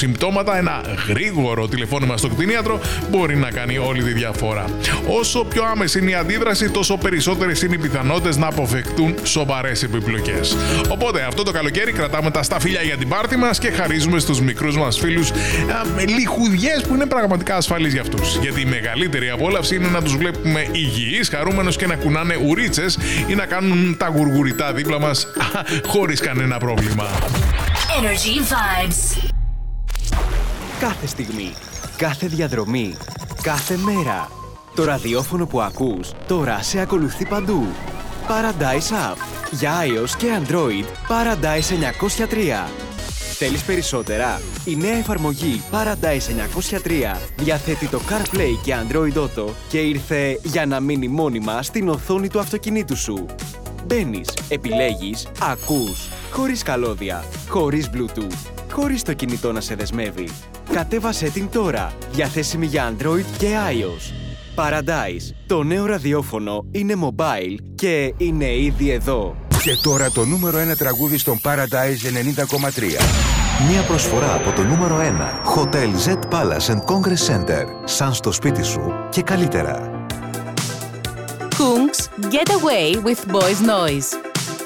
συμπτώματα, ένα γρήγορο τηλεφώνημα στο κτηνίατρο μπορεί να κάνει όλη τη διαφορά. Όσο πιο άμεση είναι η αντίδραση, τόσο περισσότερες είναι οι πιθανότητες να αποφευχθούν σοβαρές επιπλοκές. Οπότε αυτό το καλοκαίρι κρατάμε τα σταφύλια για την πάρτι μας και χαρίζουμε στους μικρούς μας φίλους λιχουδιές που είναι πραγματικά ασφαλείς για αυτούς. Γιατί η μεγαλύτερη απόλαυση είναι να τους βλέπουμε υγιείς, χαρούμενους και να κουνάνε ουρίτσες ή να κάνουν τα γουργουριτά δίπλα μας χωρίς κανένα πρόβλημα. Energy Vibes. Κάθε στιγμή, κάθε διαδρομή, κάθε μέρα. Το ραδιόφωνο που ακούς τώρα σε ακολουθεί παντού. Paradise App. Για iOS και Android, Paradise 903. Θέλεις περισσότερα? Η νέα εφαρμογή Paradise 903 διαθέτει το CarPlay και Android Auto και ήρθε για να μείνει μόνιμα στην οθόνη του αυτοκινήτου σου. Μπαίνεις, επιλέγεις, ακούς, χωρίς καλώδια, χωρίς Bluetooth, χωρίς το κινητό να σε δεσμεύει. Κατέβασέ την τώρα, διαθέσιμη για Android και iOS. Paradise, το νέο ραδιόφωνο είναι mobile και είναι ήδη εδώ. Και τώρα το νούμερο 1 τραγούδι στον Paradise 90,3. Μια προσφορά από το νούμερο 1 Hotel Z Palace and Congress Center. Σαν στο σπίτι σου και καλύτερα. Kungs, Get Away with Boys Noise.